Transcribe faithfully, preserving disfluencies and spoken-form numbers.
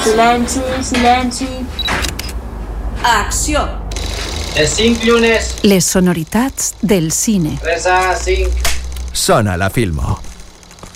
Silenci, silenci. Acció. Les cinc llunes. Les sonoritats del cine. Res a cinc. Sona la Filmo.